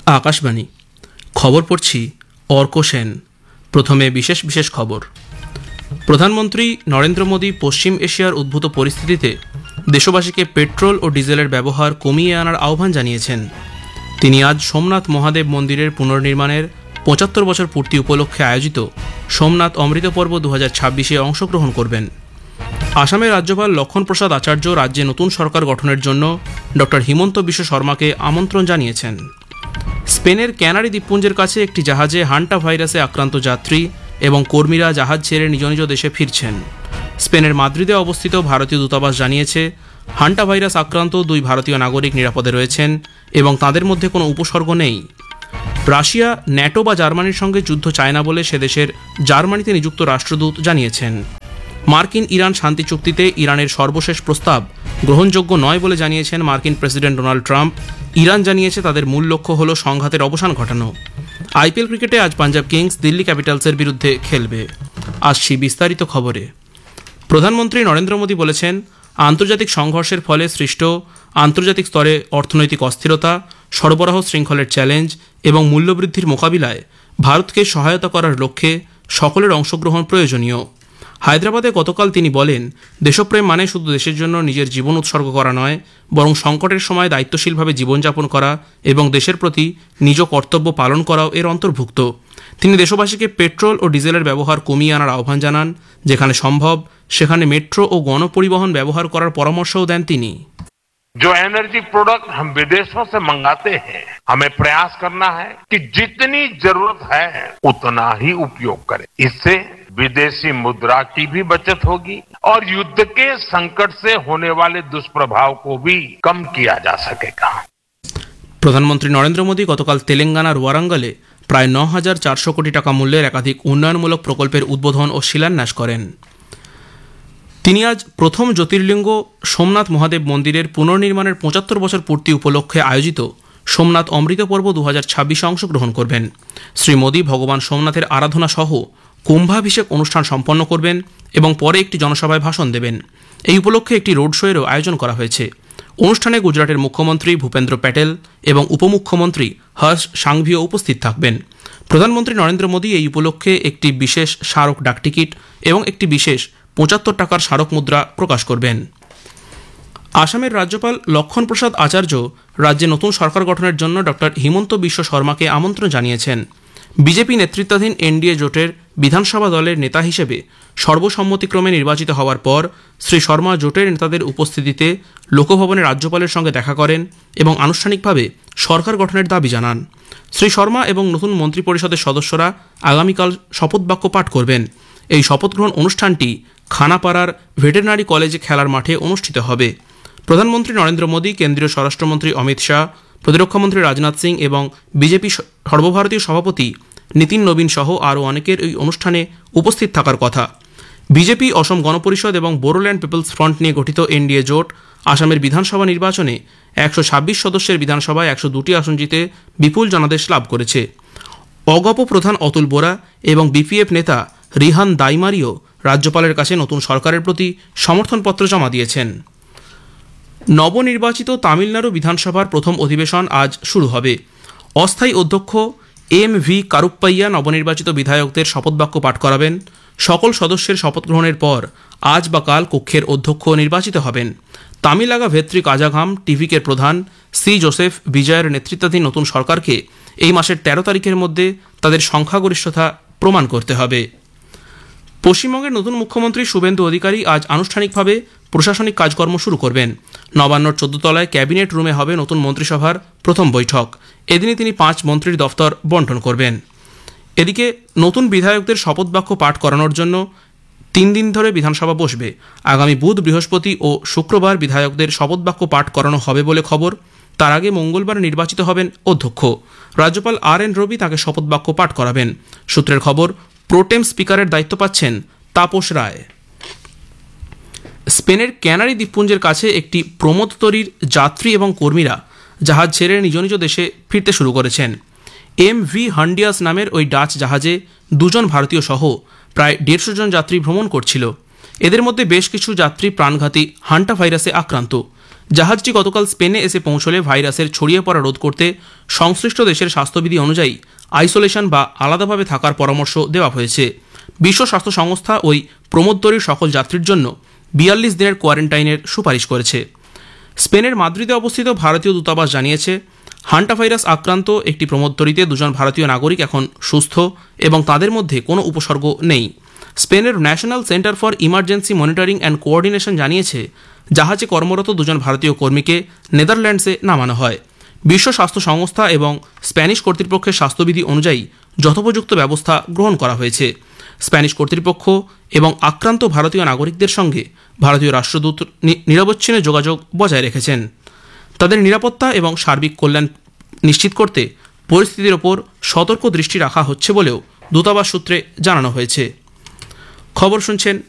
আকাশবাণী খবর পড়ছি অর্ক সেন। প্রথমে বিশেষ বিশেষ খবর। প্রধানমন্ত্রী নরেন্দ্র মোদী পশ্চিম এশিয়ার উদ্ভূত পরিস্থিতিতে দেশবাসীকে পেট্রোল ও ডিজেলের ব্যবহার কমিয়ে আনার আহ্বান জানিয়েছেন। তিনি আজ সোমনাথ মহাদেব মন্দিরের পুনর্নির্মাণের ৭৫ বছর পূর্তি উপলক্ষে আয়োজিত সোমনাথ অমৃত পর্ব ২০২৬-এ অংশগ্রহণ করবেন। আসামের রাজ্যপাল লক্ষণ প্রসাদ আচার্য রাজ্যে নতুন সরকার গঠনের জন্য ডক্টর হিমন্ত বিশ্ব শর্মাকে আমন্ত্রণ জানিয়েছেন। স্পেনের ক্যানারি দ্বীপপুঞ্জের কাছে একটি জাহাজে হান্টা ভাইরাসে আক্রান্ত যাত্রী এবং কর্মীরা জাহাজ ছেড়ে নিজ নিজ দেশে ফিরছেন। স্পেনের মাদ্রিদে অবস্থিত ভারতীয় দূতাবাস জানিয়েছে, হান্টা ভাইরাস আক্রান্ত ২ ভারতীয় নাগরিক নিরাপদে রয়েছেন এবং তাদের মধ্যে কোনো উপসর্গ নেই। রাশিয়া ন্যাটো বা জার্মানির সঙ্গে যুদ্ধ চায় না বলে সে দেশের জার্মানিতে নিযুক্ত রাষ্ট্রদূত জানিয়েছেন। মার্কিন ইরান শান্তি চুক্তিতে ইরানের সর্বশেষ প্রস্তাব গ্রহণযোগ্য নয় বলে জানিয়েছেন মার্কিন প্রেসিডেন্ট ডোনাল্ড ট্রাম্প। ইরান জানিয়েছে তাদের মূল লক্ষ্য হল সংঘাতের অবসান ঘটানো। আইপিএল ক্রিকেটে আজ পাঞ্জাব কিংস দিল্লি ক্যাপিটালসের বিরুদ্ধে খেলবে। আসছি বিস্তারিত খবরে। প্রধানমন্ত্রী নরেন্দ্র মোদী বলেছেন, আন্তর্জাতিক সংঘর্ষের ফলে সৃষ্ট আন্তর্জাতিক স্তরে অর্থনৈতিক অস্থিরতা, সরবরাহ শৃঙ্খলের চ্যালেঞ্জ এবং মূল্যবৃদ্ধির মোকাবিলায় ভারতকে সহায়তা করার লক্ষ্যে সকলের অংশগ্রহণ প্রয়োজনীয়। হায়দ্রাবাদে গতকাল তিনি বলেন, দেশপ্রেম মানে শুধু দেশের জন্য নিজের জীবন উৎসর্গ করা নয়, বরং সংকটের সময় দায়িত্বশীলভাবে জীবনযাপন করা এবং দেশের প্রতি নিজ কর্তব্য পালন করাও এর অন্তর্ভুক্ত। তিনি দেশবাসীকে পেট্রোল ও ডিজেলের ব্যবহার কমিয়ে আনার আহ্বান জানান। যেখানে সম্ভব সেখানে মেট্রো ও গণপরিবহন ব্যবহার করার পরামর্শও দেন তিনি। जो एनर्जी प्रोडक्ट हम विदेशों से मंगाते हैं, हमें प्रयास करना है कि जितनी जरूरत है उतना ही उपयोग करें। इससे विदेशी मुद्रा की भी बचत होगी और युद्ध के संकट से होने वाले दुष्प्रभाव को भी कम किया जा सकेगा। প্রধানমন্ত্রী নরেন্দ্র মোদী গতকাল তেলেঙ্গানার ওয়ারাঙ্গলে প্রায় ৯,৪০০ কোটি টাকা মূল্যের একাধিক উন্নয়নমূলক প্রকল্পের উদ্বোধন ও শিলান্যাস করেন। তিনি আজ প্রথম জ্যোতির্লিঙ্গ সোমনাথ মহাদেব মন্দিরের পুনর্নির্মাণের ৭৫ বছর পূর্তি উপলক্ষে আয়োজিত সোমনাথ অমৃত পর্ব ২০২৬-এ অংশগ্রহণ করবেন। শ্রী মোদী ভগবান সোমনাথের আরাধনা সহ কুম্ভাভিষেক অনুষ্ঠান সম্পন্ন করবেন এবং পরে একটি জনসভায় ভাষণ দেবেন। এই উপলক্ষে একটি রোড শোয়েরও আয়োজন করা হয়েছে। অনুষ্ঠানে গুজরাটের মুখ্যমন্ত্রী ভূপেন্দ্র প্যাটেল এবং উপমুখ্যমন্ত্রী হর্ষ সাংভিও উপস্থিত থাকবেন। প্রধানমন্ত্রী নরেন্দ্র মোদী এই উপলক্ষে একটি বিশেষ স্মারক ডাকটিকিট এবং একটি বিশেষ ৭৫ টাকার স্মারক মুদ্রা প্রকাশ করবেন। আসামের রাজ্যপাল লক্ষণ প্রসাদ আচার্য রাজ্যে নতুন সরকার গঠনের জন্য ডক্টর হিমন্ত বিশ্ব শর্মাকে আমন্ত্রণ জানিয়েছেন। বিজেপি নেতৃত্বাধীন এনডিএ জোটের বিধানসভা দলের নেতা হিসেবে সর্বসম্মতিক্রমে নির্বাচিত হওয়ার পর শ্রী শর্মা জোটের নেতাদের উপস্থিতিতে লোকভবনে রাজ্যপালের সঙ্গে দেখা করেন এবং আনুষ্ঠানিকভাবে সরকার গঠনের দাবি জানান। শ্রী শর্মা এবং নতুন মন্ত্রিপরিষদের সদস্যরা আগামীকাল শপথবাক্য পাঠ করবেন। এই শপথগ্রহণ অনুষ্ঠানটি খানাপাড়ার ভেটেরিনারি কলেজে খেলার মাঠে অনুষ্ঠিত হবে। প্রধানমন্ত্রী নরেন্দ্র মোদী, কেন্দ্রীয় স্বরাষ্ট্রমন্ত্রী অমিত শাহ, প্রতিরক্ষামন্ত্রী রাজনাথ সিং এবং বিজেপি সর্বভারতীয় সভাপতি নীতিন নবীন সহ আরও অনেকের এই অনুষ্ঠানে উপস্থিত থাকার কথা। বিজেপি, অসম গণপরিষদ এবং বোডোল্যান্ড পিপলস ফ্রন্ট নিয়ে গঠিত এনডিএ জোট আসামের বিধানসভা নির্বাচনে ১২৬ সদস্যের বিধানসভায় ১০২টি আসন জিতে বিপুল জনাদেশ লাভ করেছে। অগপ প্রধান অতুল বোরা এবং বিপিএফ নেতা রিহান দাইমারিও রাজ্যপালের কাছে নতুন সরকারের প্রতি সমর্থনপত্র জমা দিয়েছেন। নবনির্বাচিত তামিলনাড়ু বিধানসভার প্রথম অধিবেশন আজ শুরু হবে। অস্থায়ী অধ্যক্ষ এম.ভি. কারুপ্পাইয়া নবনির্বাচিত বিধায়কদের শপথবাক্য পাঠ করাবেন। সকল সদস্যের শপথ গ্রহণের পর আজ বা কাল কক্ষের অধ্যক্ষ নির্বাচিত হবেন। তামিলাগা ভেত্রী কাজাঘাম টিভিকের প্রধান সি জোসেফ বিজয়ের নেতৃত্বাধীন নতুন সরকারকে এই মাসের ১৩ তারিখের মধ্যে তাদের সংখ্যাগরিষ্ঠতা প্রমাণ করতে হবে। পশ্চিমবঙ্গের নতুন মুখ্যমন্ত্রী শুভেন্দু অধিকারী আজ আনুষ্ঠানিকভাবে প্রশাসনিক কাজকর্ম শুরু করবেন। নবান্নর ১৪ তলায় ক্যাবিনেট রুমে হবে নতুন মন্ত্রিসভার প্রথম বৈঠক। এদিনে তিনি ৫ মন্ত্রীর দফতর বণ্টন করবেন। এদিকে নতুন বিধায়কদের শপথবাক্য পাঠ করানোর জন্য ৩ দিন ধরে বিধানসভা বসবে। আগামী বুধ, বৃহস্পতি ও শুক্রবার বিধায়কদের শপথবাক্য পাঠ করানো হবে বলে খবর। তার আগে মঙ্গলবার নির্বাচিত হবেন অধ্যক্ষ। রাজ্যপাল আর.এন. রবি তাঁকে শপথবাক্য পাঠ করাবেন। সূত্রের খবর, প্রোটেম স্পিকারের দায়িত্ব পাচ্ছেন তাপস রায়। স্পেনের ক্যানারি দ্বীপপুঞ্জের কাছে একটি প্রমোদতরীর যাত্রী এবং কর্মীরা জাহাজ ছেড়ে নিজ নিজ দেশে ফিরতে শুরু করেছেন। এম.ভি. হান্ডিয়াস নামের ওই ডাচ জাহাজে ২ জন ভারতীয় সহ প্রায় ১৫০ জন যাত্রী ভ্রমণ করছিল। এদের মধ্যে বেশ কিছু যাত্রী প্রাণঘাতী হান্টা ভাইরাসে আক্রান্ত। জাহাজটি গতকাল স্পেনে এসে পৌঁছলে ভাইরাসের ছড়িয়ে পড়া রোধ করতে সংশ্লিষ্ট দেশের স্বাস্থ্যবিধি অনুযায়ী আইসোলেশন বা আলাদাভাবে থাকার পরামর্শ দেওয়া হয়েছে। বিশ্ব স্বাস্থ্য সংস্থা ওই প্রমোদদরির সকল যাত্রীর জন্য 42 দিনের কোয়ারেন্টাইনের সুপারিশ করেছে। স্পেনের মাদ্রিদে অবস্থিত ভারতীয় দূতাবাস জানিয়েছে, হান্টাভাইরাস আক্রান্ত একটি প্রমোদদরিতে 2 জন ভারতীয় নাগরিক এখন সুস্থ এবং তাদের মধ্যে কোনো উপসর্গ নেই। স্পেনের national centre for emergency monitoring and coordination জানিয়েছে, জাহাজে কর্মরত 2 জন ভারতীয় কর্মীকে নেদারল্যান্ডসে নামানো হয়। বিশ্ব স্বাস্থ্য সংস্থা এবং স্প্যানিশ কর্তৃপক্ষের স্বাস্থ্যবিধি অনুযায়ী যথোপযুক্ত ব্যবস্থা গ্রহণ করা হয়েছে। স্প্যানিশ কর্তৃপক্ষ এবং আক্রান্ত ভারতীয় নাগরিকদের সঙ্গে ভারতীয় রাষ্ট্রদূত নিরবচ্ছিন্ন যোগাযোগ বজায় রেখেছেন। তাদের নিরাপত্তা এবং সার্বিক কল্যাণ নিশ্চিত করতে পরিস্থিতির ওপর সতর্ক দৃষ্টি রাখা হচ্ছে বলেও দূতাবাস সূত্রে জানানো হয়েছে। খবর শুনছেন